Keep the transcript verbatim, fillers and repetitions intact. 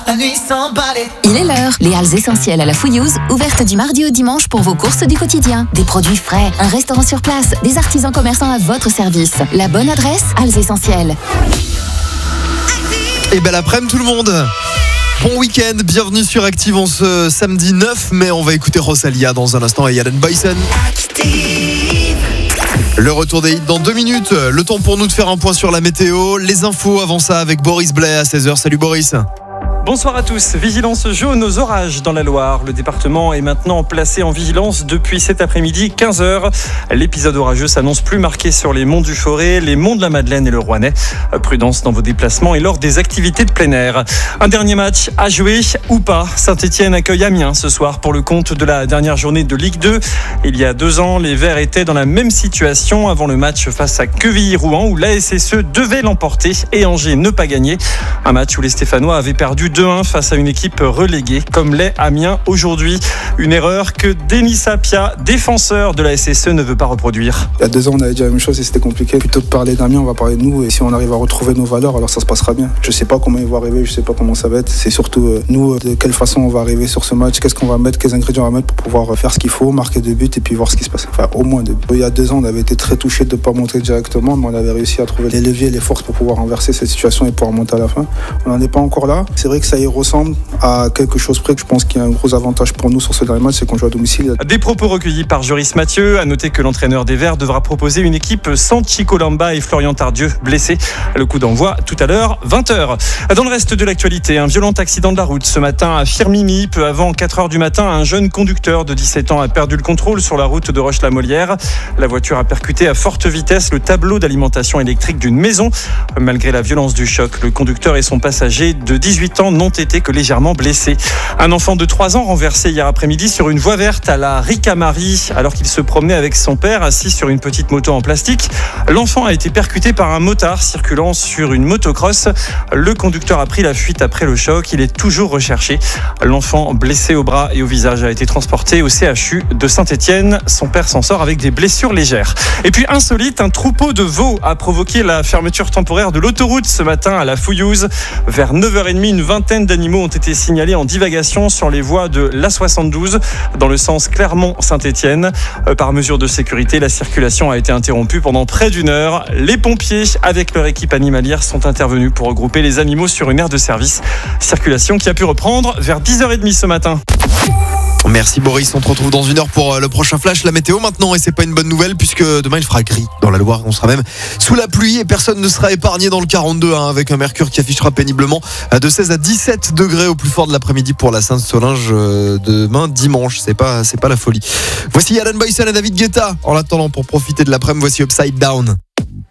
la nuit s'emballer. Il est l'heure. Les halles essentielles à la Fouillouse, ouvertes du mardi au dimanche pour vos courses du quotidien. Des produits frais, un restaurant sur place, des artisans commerçants à votre service. La bonne adresse, Halles Essentielles. Et belle après-midi tout le monde. Bon week-end, bienvenue sur Active en ce samedi neuf mai. On va écouter Rosalia dans un instant et Alan Boyson. Le retour des hits dans deux minutes. Le temps pour nous de faire un point sur la météo. Les infos avant ça avec Boris Blais à seize heures. Salut Boris. Bonsoir à tous. Vigilance jaune aux orages dans la Loire. Le département est maintenant placé en vigilance depuis cet après-midi, quinze heures. L'épisode orageux s'annonce plus marqué sur les monts du Forêt, les monts de la Madeleine et le Rouennais. Prudence dans vos déplacements et lors des activités de plein air. Un dernier match à jouer ou pas. Saint-Etienne accueille Amiens ce soir pour le compte de la dernière journée de Ligue deux. Il y a deux ans, les Verts étaient dans la même situation avant le match face à Quevilly-Rouen où l'A S S E devait l'emporter et Angers ne pas gagner. Un match où les Stéphanois avaient perdu deux un face à une équipe reléguée comme l'est Amiens aujourd'hui. Une erreur que Denis Sapia, défenseur de la S S E, ne veut pas reproduire. Il y a deux ans on avait dit la même chose et c'était compliqué. Plutôt que de parler d'Amiens, on va parler de nous et si on arrive à retrouver nos valeurs alors ça se passera bien. Je sais pas comment ils vont arriver, je sais pas comment ça va être. C'est surtout euh, nous, de quelle façon on va arriver sur ce match, qu'est-ce qu'on va mettre, quels ingrédients on va mettre pour pouvoir faire ce qu'il faut, marquer deux buts et puis voir ce qui se passe. Enfin au moins deux buts. Il y a deux ans on avait été très touchés de ne pas monter directement mais on avait réussi à trouver les leviers et les forces pour pouvoir renverser cette situation et pouvoir monter à la fin. On n'en est pas encore là. C'est vrai que ça y ressemble à quelque chose près que je pense qu'il y a un gros avantage pour nous sur ce dernier match, c'est qu'on joue à domicile. Des propos recueillis par Joris Mathieu. À noter que l'entraîneur des Verts devra proposer une équipe sans Chico Lamba et Florian Tardieu blessés. Le coup d'envoi tout à l'heure, vingt heures. Dans le reste de l'actualité, un violent accident de la route ce matin à Firminy. Peu avant quatre heures du matin, un jeune conducteur de dix-sept ans a perdu le contrôle sur la route de Roche-la-Molière. La voiture a percuté à forte vitesse le tableau d'alimentation électrique d'une maison. Malgré la violence du choc, le conducteur et son passager de dix-huit ans n'ont été que légèrement blessé. Un enfant de trois ans renversé hier après-midi sur une voie verte à la Ricamarie alors qu'il se promenait avec son père assis sur une petite moto en plastique. L'enfant a été percuté par un motard circulant sur une motocross. Le conducteur a pris la fuite après le choc. Il est toujours recherché. L'enfant blessé au bras et au visage a été transporté au C H U de Saint-Etienne. Son père s'en sort avec des blessures légères. Et puis insolite, un troupeau de veaux a provoqué la fermeture temporaire de l'autoroute ce matin à la Fouillouse. Vers neuf heures trente, une vingtaine d'animaux ont été signalés en divagation sur les voies de l'A soixante-douze dans le sens Clermont-Saint-Etienne. Par mesure de sécurité, la circulation a été interrompue pendant près d'une heure. Les pompiers, avec leur équipe animalière, sont intervenus pour regrouper les animaux sur une aire de service. Circulation qui a pu reprendre vers dix heures trente ce matin. Merci Boris, on te retrouve dans une heure pour le prochain flash. La météo maintenant, et c'est pas une bonne nouvelle puisque demain il fera gris dans la Loire. On sera même sous la pluie et personne ne sera épargné dans le quarante-deux hein, avec un mercure qui affichera péniblement de seize à dix-sept degrés au plus fort de l'après-midi pour la Sainte-Solange euh, demain dimanche. C'est pas, c'est pas la folie. Voici Alan Boyson et David Guetta en attendant pour profiter de l'après-midi. Voici Upside Down.